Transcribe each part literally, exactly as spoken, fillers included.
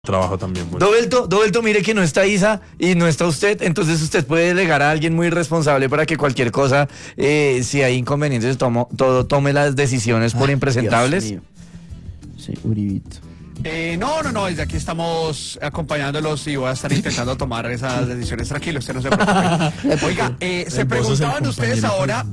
Trabajo también. Bueno. Dobelto, Dobelto, mire que no está Isa y no está usted, entonces usted puede delegar a alguien muy responsable para que cualquier cosa, eh, si hay inconvenientes, tomo, todo, tome las decisiones por Ay, impresentables. Dios mío. Sí, Uribito. Eh, no, no, no, desde aquí estamos acompañándolos y voy a estar intentando tomar esas decisiones tranquilos, usted no se preocupe. Oiga, eh, se preguntaban ustedes ahora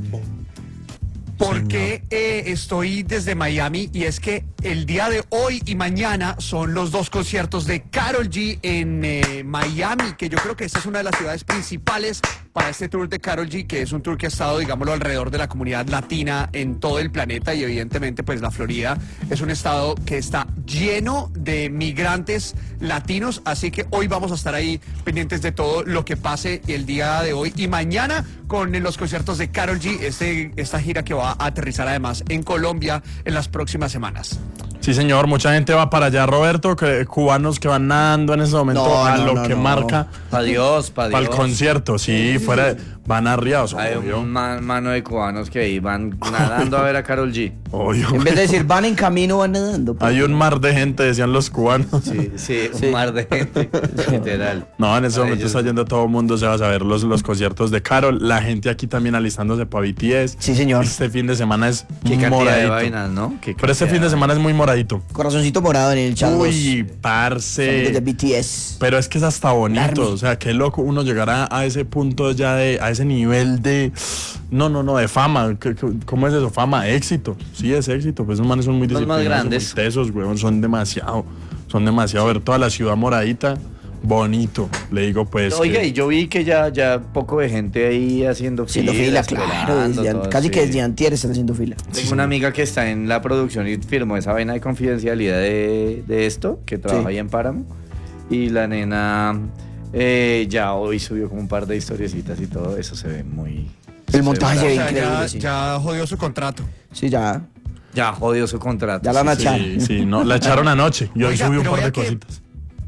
por qué eh, estoy desde Miami, y es que el día de hoy y mañana son los dos conciertos de Karol G en eh, Miami, que yo creo que esta es una de las ciudades principales para este tour de Karol G, que es un tour que ha estado, digámoslo, alrededor de la comunidad latina en todo el planeta, y evidentemente pues la Florida es un estado que está lleno de migrantes latinos, así que hoy vamos a estar ahí pendientes de todo lo que pase el día de hoy y mañana con los conciertos de Karol G, este, esta gira que va a aterrizar además en Colombia en las próximas semanas. Sí, señor, mucha gente va para allá, Roberto, que, cubanos que van nadando en ese momento No, a no, lo no, que no. marca Pa' Dios, pa' para Dios. el concierto, sí, fuera, van arriados, Hay obvio, un man- mano de cubanos que ahí van nadando a ver a Karol G. obvio. En vez de decir van en camino, van nadando. pues. Hay un mar de gente, decían los cubanos. Sí, sí, Sí. un mar de gente, literal. No, en ese Para momento ellos- está yendo todo el mundo, se va a saber los, los conciertos de Karol. La gente aquí también alistándose para B T S. Sí, señor. Este fin de semana es Qué cantidad de moradito. vainas, ¿no? Qué Pero este cantidad. fin de semana es muy moradito. Corazoncito morado en el chat. Uy, los parce. sonidos de B T S. Pero es que es hasta bonito, Army. o sea, qué loco uno llegar a, a ese punto ya de, a ese nivel de, no, no, no, de fama. ¿Qué- qué- ¿Cómo es eso? Fama, éxito. Sí, es éxito, pues esos manes son muy Los más disciplinados, son grandes. muy tesos, weón, son demasiado, son demasiado. Ver toda la ciudad moradita, bonito, le digo pues. Oiga, que- y yo vi que ya, ya poco de gente ahí haciendo Haciendo fila, claro. esperando, desde an- todo, casi sí. que desde antier están haciendo fila. Tengo una amiga que está en la producción y firmó esa vaina de confidencialidad de, de esto, que trabaja Sí. ahí en Páramo. Y la nena eh, ya hoy subió como un par de historiecitas y todo eso se ve muy... El montaje se se ve ve O sea, increíble, ya, sí. ya jodió su contrato. Sí, ya. Ya jodió su contrato. Ya la sí, han sí. echado. Sí, sí, no, la echaron anoche y hoy Oiga, subió un pero par de vea que- cositas.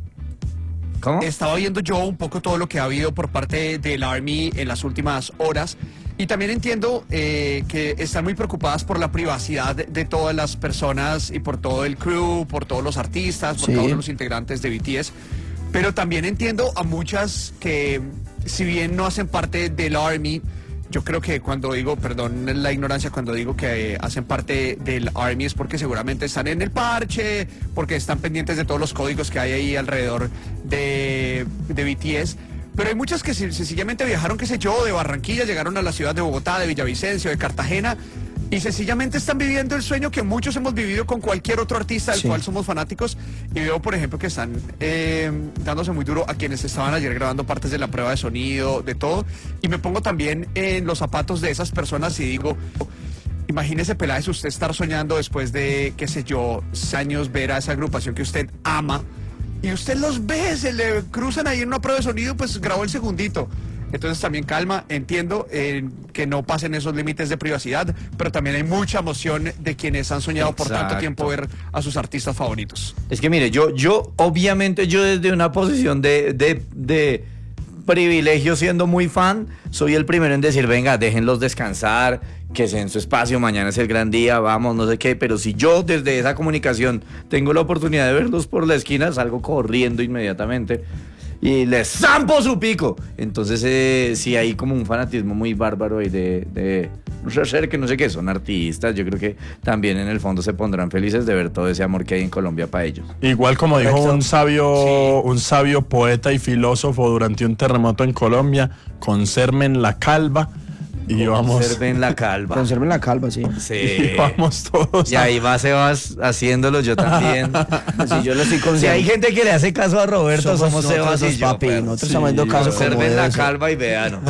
¿Cómo? Estaba viendo yo un poco todo lo que ha habido por parte del Army en las últimas horas, y también entiendo eh, que están muy preocupadas por la privacidad de, de todas las personas y por todo el crew, por todos los artistas, por Sí. todos los integrantes de B T S, pero también entiendo a muchas que, si bien no hacen parte del Army, yo creo que cuando digo, perdón la ignorancia, cuando digo que eh, hacen parte del Army es porque seguramente están en el parche, porque están pendientes de todos los códigos que hay ahí alrededor de, de B T S. Pero hay muchas que sen- sencillamente viajaron, qué sé yo, de Barranquilla, llegaron a la ciudad de Bogotá, de Villavicencio, de Cartagena, y sencillamente están viviendo el sueño que muchos hemos vivido con cualquier otro artista del Sí. cual somos fanáticos. Y veo, por ejemplo, que están eh, dándose muy duro a quienes estaban ayer grabando partes de la prueba de sonido, de todo. Y me pongo también en los zapatos de esas personas y digo, imagínese, Peláez, usted estar soñando después de, qué sé yo, años, ver a esa agrupación que usted ama, y usted los ve, se le cruzan ahí en una prueba de sonido, pues grabó el segundito. Entonces también calma, entiendo eh, que no pasen esos límites de privacidad, pero también hay mucha emoción de quienes han soñado por tanto Exacto. tiempo ver a sus artistas favoritos. Es que mire, yo, yo, obviamente yo desde una posición de, de, de privilegio, siendo muy fan, soy el primero en decir, venga, déjenlos descansar, que sea en su espacio, mañana es el gran día, vamos, no sé qué, pero si yo desde esa comunicación tengo la oportunidad de verlos por la esquina, salgo corriendo inmediatamente y les zampo su pico. Entonces eh, sí hay como un fanatismo muy bárbaro ahí de, de no sé, ser que no sé qué, son artistas, yo creo que también en el fondo se pondrán felices de ver todo ese amor que hay en Colombia para ellos. Igual como dijo Correcto. un sabio, un sabio poeta y filósofo durante un terremoto en Colombia, conserven la calva y vamos, Conserven la calva. Conserven la calva, sí. Sí. y vamos todos Y a- ahí va Sebas haciéndolo, yo también. Sí, yo lo estoy Si conservando. hay gente que le hace caso a Roberto, somos, nosotros Sebas dos, y yo, papi, perro. nosotros Sí, estamos dando caso como Conserven debe la ser. calva y véanos.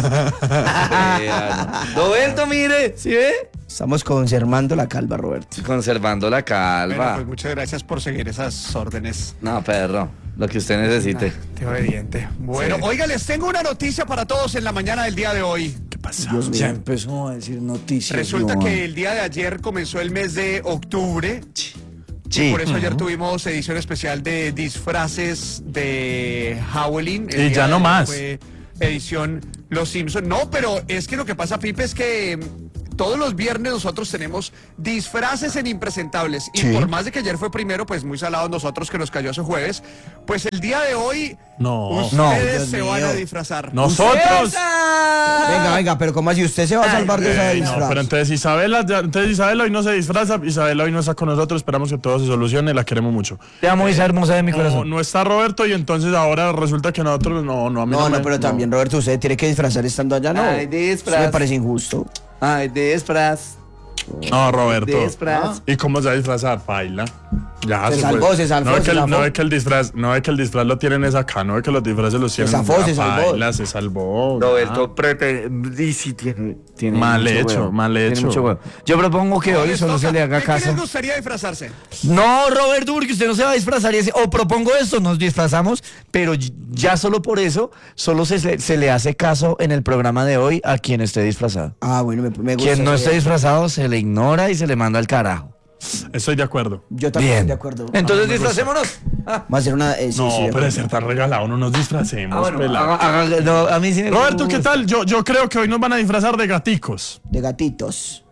Véanos. Roberto, mire, ¿sí ve? Estamos conservando la calva, Roberto. Conservando la Bueno, calva. pues muchas gracias por seguir esas órdenes. No, perro, lo que usted necesite. Qué obediente. Bueno, Sí. oiga, les tengo una noticia para todos en la mañana del día de hoy. ¿Qué pasa? Dios mío. empezó a decir noticias. Resulta no. que el día de ayer comenzó el mes de octubre. Sí. Por eso ayer tuvimos edición especial de disfraces de Halloween. El Y día ya de no ayer más. Fue edición Los Simpson. No, pero es que lo que pasa, Pipe, es que todos los viernes nosotros tenemos disfraces en Impresentables. Y Sí. por más de que ayer fue primero, pues muy salados nosotros que nos cayó ese jueves, pues el día de hoy No. ustedes No, Dios se mío. van a disfrazar. Nosotros. Venga, venga, pero ¿cómo así? ¿Usted se va a salvar de esa Ey, no, disfraz? pero entonces Isabela, ya- entonces Isabela hoy no se disfraza, Isabela hoy no está con nosotros, esperamos que todo se solucione, la queremos mucho. Te amo, Isa hermosa de mi No, corazón. no está Roberto y entonces ahora resulta que nosotros, no, no, a mí No, me- no, pero también, Roberto, usted tiene que disfrazar estando allá, ¿no? Ay, disfraz. Eso me parece injusto. Ay, disfraz. No, Roberto. Disfraz. ¿Y cómo se va a disfrazar? Paila. Ya Se salvó, fue. se salvó, No ve se que, el, zafó. no ve que el disfraz, no ve que el disfraz lo tienen es acá, no ve que los disfraces los tienen. zafó, ya, se salvó. paila, se salvó. Roberto pretende. Y sí tiene, tiene Mal mucho hecho, huevo. mal Tiene hecho. mucho huevo. Yo propongo que hoy Les solo toca. se le haga ¿De qué caso. les gustaría disfrazarse? No, Roberto, porque usted no se va a disfrazar y así. O propongo esto, nos disfrazamos, pero y- ya solo por eso, solo se, se, se le hace caso en el programa de hoy a quien esté disfrazado. Ah, bueno, me, me gusta. Quien no esa esté idea. disfrazado se le ignora y se le manda al carajo. Estoy de acuerdo. Yo también Bien. estoy de acuerdo. Entonces me gusta. disfracémonos. Ah, Va a ser una... eh, sí, No, sí, de pero de acuerdo. ser tan regalado, no nos disfracemos, ah, bueno, pelado. haga- haga- no, a mí sí me Roberto, ¿qué gusta. tal? Yo, yo creo que hoy nos van a disfrazar de gaticos. De gatitos.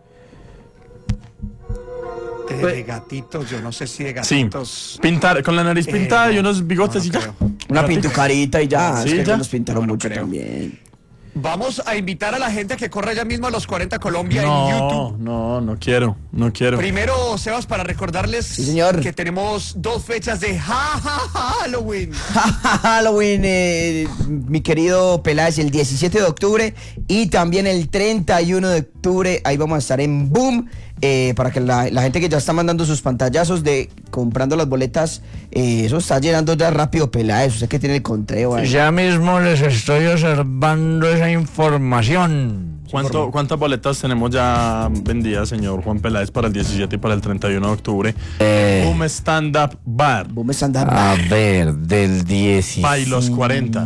De, Pues- de gatitos, yo no sé si de Sí. gatitos. Pintar, con la nariz Eh, pintada no, y unos bigotes no, y no ya. creo. Una Gaticos. pintucarita y ya. Sí, es que ya. nos pintaron No, no mucho creo. también. Vamos a invitar a la gente a que corra ya mismo a los cuarenta Colombia en No, YouTube. no, no quiero, no quiero. Primero, Sebas, para recordarles señor. que tenemos dos fechas de ja, ja, ja, Halloween. Halloween, eh, mi querido Peláez, el diecisiete de octubre y también el treinta y uno de octubre. Ahí vamos a estar en Boom. eh, para que la, la gente que ya está mandando sus pantallazos de comprando las boletas, eh, eso está llenando ya rápido, Peláez. Usted que tiene el conteo ahí. Ya mismo les estoy observando esa información. ¿Cuánto, ¿Cuántas boletas tenemos ya vendidas, señor Juan Peláez, para el diecisiete y para el treinta y uno de octubre? Eh, Boom Stand Up Bar. Boom stand up. a ver, del diecisiete. Pa' y los cuarenta.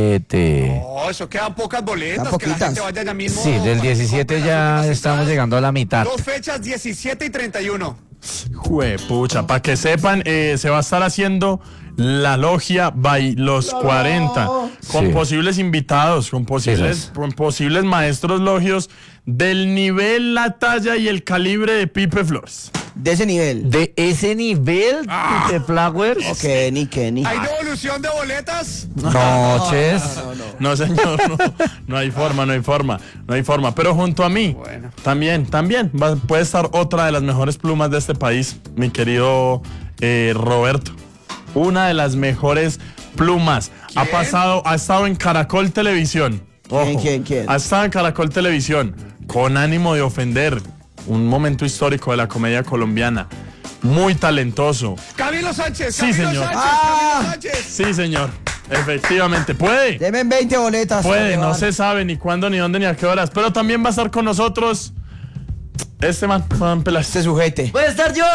No, eso quedan pocas boletas. Quedan Que la poquitas. gente vaya ya mismo. Sí, del para que diecisiete compren las ya últimas estamos entradas. llegando a la mitad. Dos fechas, diecisiete y treinta y uno. Juepucha, para que sepan, eh, se va a estar haciendo la logia by los cuarenta, con Sí. posibles invitados, con posibles, Sí, sí. con posibles maestros logios del nivel, la talla y el calibre de Pipe Flores. De ese nivel. De ese nivel de Flowers. Ok, ni que ni. ¿Hay devolución de boletas? Noches. No, señor, no, no hay forma, no hay forma, no hay forma. Pero junto a mí, Bueno. también, también va- puede estar otra de las mejores plumas de este país, mi querido eh, Roberto. Una de las mejores plumas. Ha ¿Quién? pasado, ha estado en Caracol Televisión. ¿Quién, Ojo, quién, quién? Ha estado en Caracol Televisión con ánimo de ofender. Un momento histórico de la comedia colombiana. Muy talentoso. Camilo Sánchez. Sí, Camilo señor. Sánchez. Ah. Camilo Sánchez. Sí, señor. Efectivamente, puede. Deben veinte boletas. Puede, no Llevar. se sabe ni cuándo, ni dónde, ni a qué horas. Pero también va a estar con nosotros este man, Juan Peláez. Este sujete. ¡Puede estar yo!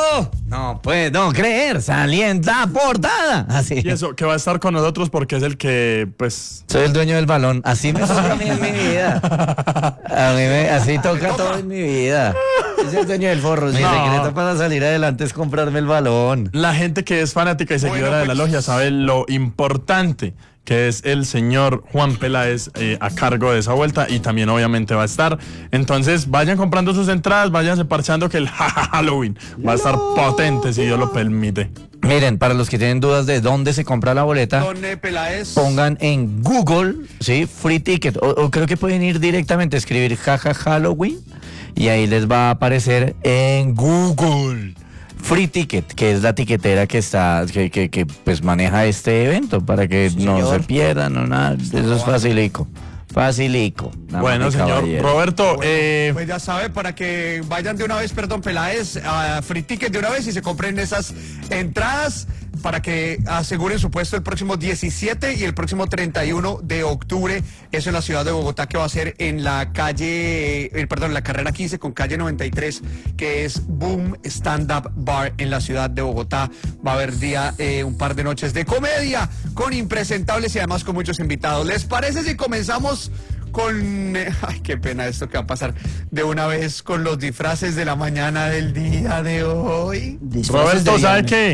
No puedo creer, salí en la portada. Así. Y eso, que va a estar con nosotros porque es el que, pues... Soy el dueño del balón. Así me toca a mí en mi vida. A mí me, así toca todo en mi vida. Es el dueño del forro. Mi sí. No. secreto para salir adelante es comprarme el balón. La gente que es fanática y seguidora Bueno, de la pues- logia sabe lo importante que es el señor Juan Peláez eh, a cargo de esa vuelta y también obviamente va a estar. Entonces vayan comprando sus entradas, váyanse parchando que el Halloween va a estar potente si Dios lo permite. Miren, para los que tienen dudas de dónde se compra la boleta, Don eh, Peláez. pongan en Google, ¿sí? Free ticket. O, o creo que pueden ir directamente a escribir jaja Halloween y ahí les va a aparecer en Google. Free Ticket, que es la tiquetera que está, que, que, que, pues maneja este evento para que Sí, no señor. se pierdan, no nada. Eso es facilico. Facilico. Damas Bueno, y señor caballeros. Roberto, Bueno, eh, pues ya sabe, para que vayan de una vez, perdón, Peláez, a Free Ticket de una vez y se compren esas entradas para que aseguren su puesto el próximo diecisiete y el próximo treinta y uno de octubre. Eso en la ciudad de Bogotá, que va a ser en la calle, eh, perdón, en la carrera quince con calle noventa y tres, que es Boom Stand Up Bar en la ciudad de Bogotá. Va a haber día, eh, un par de noches de comedia con impresentables y además con muchos invitados. ¿Les parece si comenzamos con... eh, ay, qué pena esto que va a pasar de una vez con los disfraces de la mañana del día de hoy? Disfraces Roberto, de ¿sabe viernes. qué?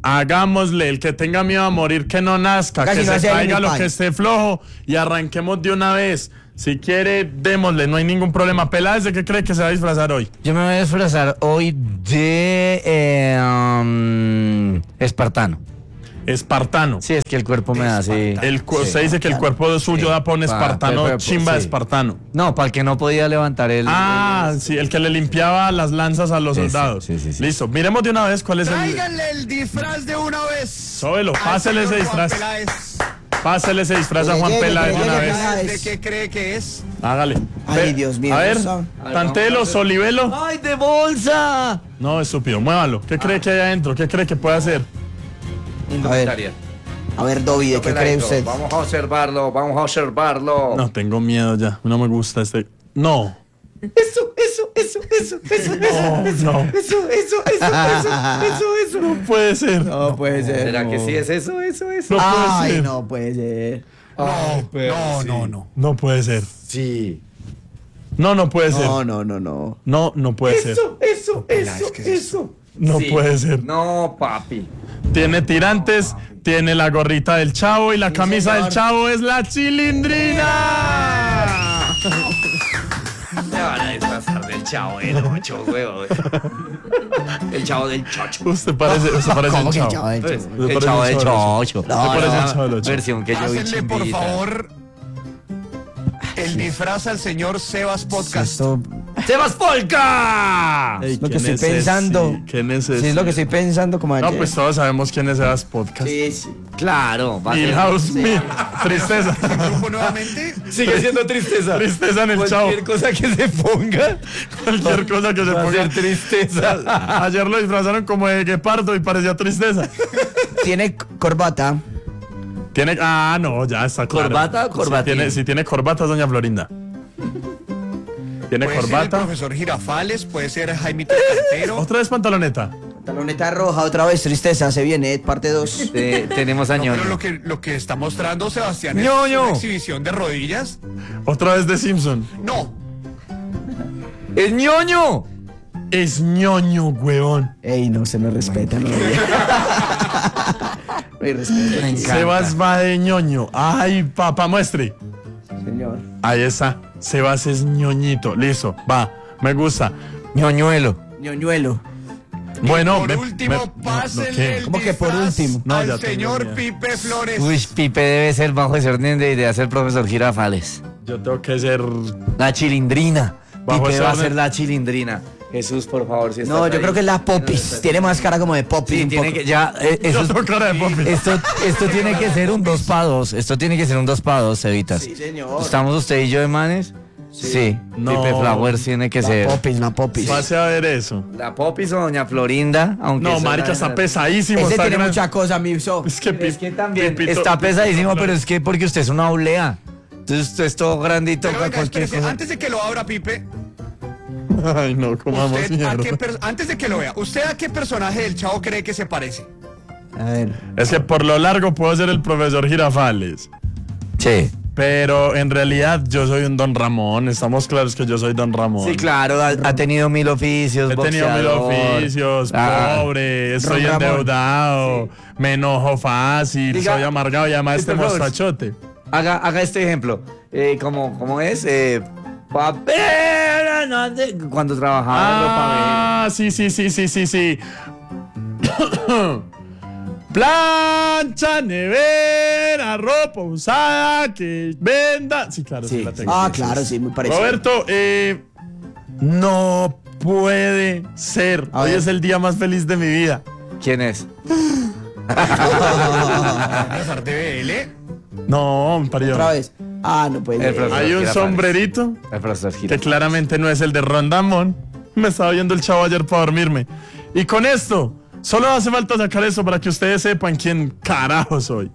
Hagámosle, el que tenga miedo a morir que no nazca, Casi que no se hace ahí caiga mi lo pan. que esté flojo y arranquemos de una vez. Si quiere, démosle, no hay ningún problema. Peláez, ¿de qué cree que se va a disfrazar hoy? Yo me voy a disfrazar hoy de eh, um, espartano. Espartano. Sí, es que el cuerpo me da así. El, cu- Sí. usted dice que el cuerpo suyo da para un Pa- espartano, pero- chimba de sí. espartano. No, para el que no podía levantar el. Ah, sí, el que le limpiaba las lanzas a los Ese, soldados. sí, sí, sí. Listo, miremos de una vez cuál es el... Tráiganle el disfraz de una vez. Sóbelo, al pásele ese señor Juan disfraz. Peláez. Pásele ese disfraz a Juan Llegue, Peláez de llegue, una llegue, vez. Peláez. ¿De qué cree que es? Hágale. Ay, Ve- Dios mío, A ver, no sabe. Tantelo, Solivelo. ¡Ay, de bolsa! No, estúpido, muévalo. ¿Qué cree que hay adentro? ¿Qué cree que puede hacer? Indumentaria. A ver, Dobby, ¿de qué cree Peladito, usted? Vamos a observarlo, vamos a observarlo. No, tengo miedo ya. No me gusta este. No. Eso, eso, eso, eso, eso, No, no. eso, eso, eso, eso, eso, eso. No puede ser. No No puede ser. ¿Será que sí es eso, eso, eso? puede Ay, ser. no puede ser. No, no, no, no. No puede ser. Sí. No, no puede ser. No, no, no, no. No, no puede ser. Eso, eso, Peláez, eso, ¿qué es esto? eso. No Sí. puede ser. No, papi. Tiene tirantes, tiene la gorrita del chavo y la camisa señor. del chavo es la chilindrina. Me van a disfrazar del chavo del ocho, huevo. El chavo del chocho. Usted parece, usted parece ¿Cómo el que el chavo. chavo del Pues, Chocho? Usted El parece chavo el de chavo. chocho. Usted parece el chavo del ocho. Versión que yo vi Pásenle, por chimbita. favor, el disfraz al señor Sebas Podcast. Esto ¡Sebas Polka! Ey, lo qué que estoy necesi- pensando. Qué sí necesidad. es lo que estoy pensando como No, ayer. pues todos sabemos quién es Sebas Podcast. Sí, sí. Claro, va a ser- Milhouse, mi- tristeza. Grupo nuevamente. Sigue siendo tristeza. Tristeza en el chavo. Cualquier cosa que se ponga Cualquier cosa que se va a ponga. ser tristeza. Ayer lo disfrazaron como de guepardo y parecía tristeza. Tiene c- corbata. Tiene. Ah, no, ya está claro. ¿Corbata o corbatín? Si tiene, si tiene corbata, es doña Florinda. Tiene Puede ser el corbata. profesor Girafales, puede ser Jaimito Cantero. Otra vez pantaloneta. Pantaloneta roja, otra vez tristeza, se viene, parte dos. Eh, tenemos a No, Ñoño. pero lo que, lo que está mostrando Sebastián es Ñoño. una exhibición de rodillas. Otra vez de Simpson. No, ¡Es Ñoño! Es ñoño, huevón. Ey, no, se me respeta, no. No hay respeto. Me encanta. Sebas va de ñoño. Ay, papá, muestre. Señor. Ahí está. Sebas es ñoñito. Listo, va. Me gusta. Ñoñuelo. Ñoñuelo. Bueno, por me- último, me- no, pásenle ¿qué? el ¿Cómo que por disfraz último? No, ya al tengo señor miedo. Pipe Flores. Uy, Pipe debe ser bajo ese orden de ideas el profesor Girafales. Yo tengo que ser. La chilindrina. Bajo Pipe ese va a orden. ser la chilindrina. Jesús, por favor, si estás No, yo ahí. creo que es la Popis. Tiene más cara como de Popis. Sí, un tiene poco. que ya. Eh, eso Yo es- tengo cara de Poppy. esto, esto tiene que ser un dos para dos. Esto tiene que ser un dos para dos, Evitas. Sí, señor. ¿Estamos usted y yo de manes? Sí. No. Pipe Flowers tiene que La ser. Popis, la Popis. Pase a ver eso. La Popis o Doña Florinda, aunque. No, eso marica, la- está pesadísimo. Ese está tiene gran- mucha cosa, mi so. Es que, Es Pi- que también Pipito- Está pesadísimo, pero es que porque usted es una oblea. Entonces usted es todo grandito Pero para venga, cualquier espérese, cosa. antes de que lo abra Pipe, Ay, no, comamos usted a mierda. qué per- antes de que lo vea, ¿usted a qué personaje del Chavo cree que se parece? A ver. Es que por lo largo puedo ser el profesor Girafales. Sí. Pero en realidad yo soy un Don Ramón. Estamos claros que yo soy Don Ramón. Sí, claro, ha, ha tenido mil oficios. He tenido mil boxeador. oficios, Ah. pobre, estoy Ron Ramón. endeudado, me enojo fácil, Diga- soy amargado y además este Mister Flowers. mostachote. Haga, haga este ejemplo. Eh, ¿cómo, ¿Cómo es? Eh, papel. no, de- Cuando trabajaba en Ah, sí, sí, sí, sí, sí, sí. Plancha, nevera, ropa usada que venda. Sí, claro, sí, Sí. la tengo. Ah, claro, sí, muy parecido. Roberto, eh, no puede ser. A Hoy ver. es el día más feliz de mi vida. ¿Quién es? Profesor de B L. No, parió. Otra vez. Ah, no puede El ser. profesor. Hay un Girafales. sombrerito El profesor que Gira. claramente no es el de Rondamón. Me estaba viendo el chavo ayer para dormirme. Y con esto, solo hace falta sacar eso para que ustedes sepan quién carajo soy.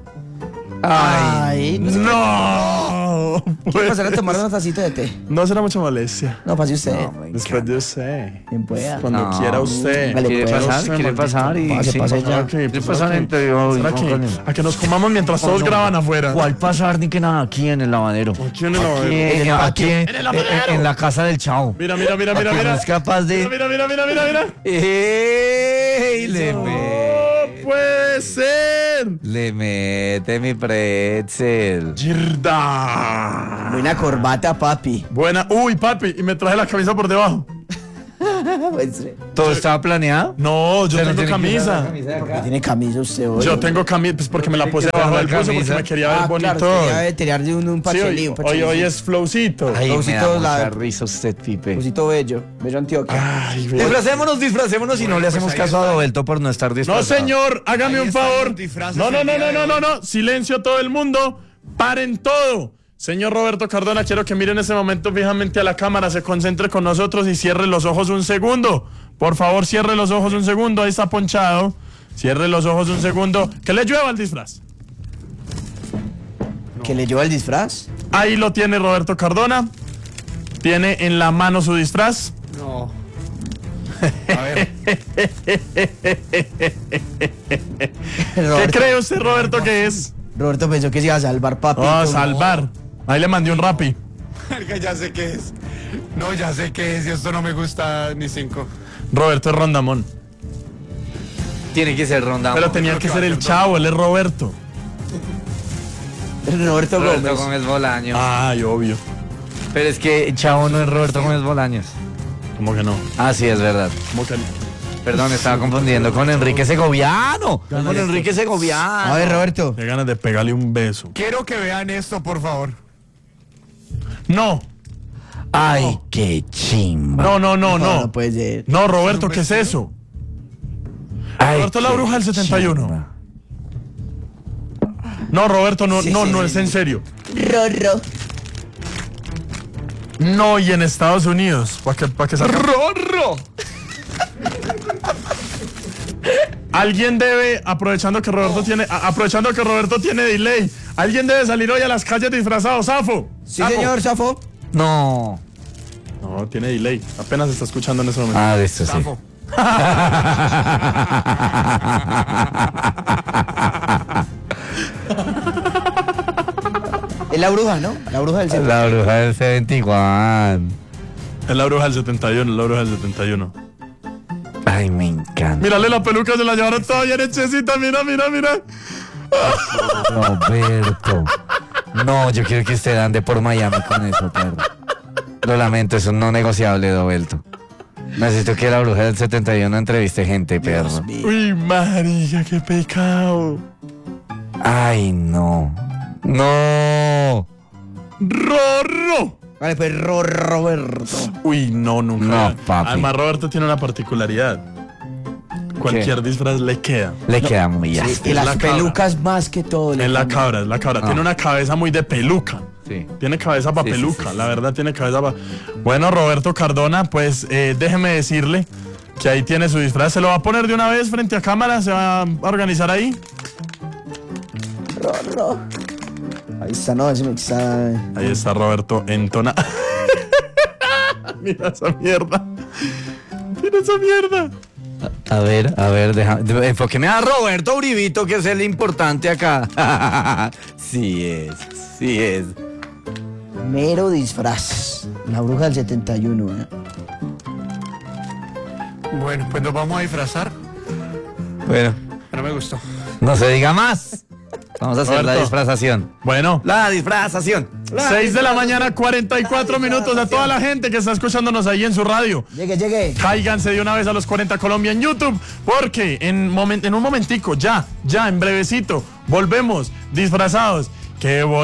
Ay, no. No, ¿Qué pues, pasará a tomar una tacita de té? no será mucha molestia. No, pase usted. Después de usted. Bien pueda. Cuando No. quiera usted. Vale, ¿Quiere pues, pasar? usted, ¿Quiere maldito. pasar? Y, Pase, sí, pase ya. Ok, ¿Quiere pues, pasar ¿será entre que- yo y será Juan que- Carlos? A que nos comamos mientras todos no. graban afuera. ¿Cuál pasar ni que nada? Aquí en el lavadero. Aquí en el Aquí, lavadero. en, el aquí patio. en, En el lavadero. en- en la casa del chavo. Mira, mira, mira, mira, Que no mira. es capaz de. Mira, mira, mira, mira, mira. ¡Ey! Le No ve. puede puede ser! Le mete mi pretzel. ¡Girda! Buena corbata, papi. Buena. Uy, papi, y me traje la camisa por debajo. Pues, ¿Todo estaba planeado? No, yo ¿Se no tengo tiene que usar la camisa. camisa de ¿por qué acá? tiene camisa usted hoy? Yo tengo camisa, pues porque me la puse Tiene que debajo del usar la buzo porque camisa. me quería ver Ah, bonito. claro, quería tirar de un, un Sí, pachelí, hoy, un pachelí. hoy, hoy es flowcito. Ay, me Rosito, da la- mucha risa usted, Pipe. Cosito bello, bello Antioquia. Ay, ve- Disfracémonos, disfracémonos y no le pues hacemos ahí caso a está. Dovelto por no estar No, disfrazado. señor, hágame Ahí un están favor. los disfraces No, no, del no, día no, de no, no, hoy. no. Silencio todo el mundo. Paren todo. Señor Roberto Cardona, quiero que mire en ese momento fijamente a la cámara, se concentre con nosotros y cierre los ojos un segundo. Por favor, cierre los ojos un segundo. Ahí está ponchado. Cierre los ojos un segundo. ¿Qué le llueva el disfraz? ¿Que le lleva el disfraz? Ahí lo tiene Roberto Cardona. Tiene en la mano su disfraz. No. A ver. ¿Qué Roberto, cree usted, Roberto, que es? Roberto pensó que se iba a salvar, papi. Oh, salvar. Ahí le mandé un rapi. Verga, ya sé qué es. No, ya sé qué es y esto no me gusta ni cinco. Roberto es Rondamón. Tiene que ser ronda. Pero tenía que ser el chavo, él es Roberto. Roberto Roberto Gómez. Gómez Bolaños. Ay, obvio. Pero es que Chavo no es Roberto Gómez Bolaños. ¿Cómo que no? Ah, sí, es verdad. ¿Cómo que no? Perdón, estaba confundiendo con Enrique Segoviano. Con Enrique Segoviano. A ver, Roberto. Qué ganas de pegarle un beso. Quiero que vean esto, por favor. No, Ay, qué chimba. no, no, no, No, no. no puede ser. No, Roberto, ¿qué es eso? Ay, Roberto es la qué bruja del setenta y uno. chimba. No, Roberto, no, Sí, no, sí, no sí, es sí. en serio. Rorro. No, y en Estados Unidos. Para que, pa' que salga. ¡Rorro! Alguien debe, aprovechando que Roberto tiene, a- aprovechando que Roberto tiene delay, alguien debe salir hoy a las calles disfrazado, Safo. Sí, Safo. señor, Safo. No. No, tiene delay. Apenas está escuchando en ese momento. Ah, de esto sí. Safo. Es la bruja, ¿no? La bruja del centro. La bruja del setenta y uno. Es la bruja del setenta y uno, es la bruja del setenta y uno. Ay, me encanta. Mírale la peluca, se la llevaron toda bien hechecita. Mira, mira, mira. Roberto. No, yo quiero que usted ande por Miami con eso, perro. Lo lamento, es un no negociable, Roberto. Necesito que la bruja del setenta y uno entreviste gente, perro. Uy, María, qué pecado. Ay, no. No. Rorro. Vale, pues Ro- Roberto. Uy, no, nunca. No, papi. Además, Roberto tiene una particularidad. Cualquier disfraz le queda. Le queda muy Sí, áspero. y las la cabra. pelucas más que todo. le Es la cambian. cabra, es la cabra. No. Tiene una cabeza muy de peluca. Sí. Tiene cabeza para Sí, sí, peluca, sí, sí. la verdad tiene cabeza para... Bueno, Roberto Cardona, pues eh, déjeme decirle que ahí tiene su disfraz. ¿Se lo va a poner de una vez frente a cámara? ¿Se va a organizar ahí? Rorro. Ahí está, no, ese me está. Ahí está Roberto entona. Mira esa mierda. Mira esa mierda. A ver, a ver, deja, de- enfóqueme a Roberto Uribito, que es el importante acá. Sí es, sí es. Mero disfraz. La bruja del setenta y uno, ¿eh? Bueno, pues nos vamos a disfrazar. Bueno, No me gustó. no se diga más. Vamos a hacer la Roberto. disfrazación. Bueno, La disfrazación. seis de la mañana, cuarenta y cuatro minutos. A toda la gente que está escuchándonos ahí en su radio. Llegue, llegue. Cáiganse de una vez a los cuarenta Colombia en YouTube, porque en, momen- en un momentico, ya, ya, en brevecito, volvemos disfrazados. ¡Qué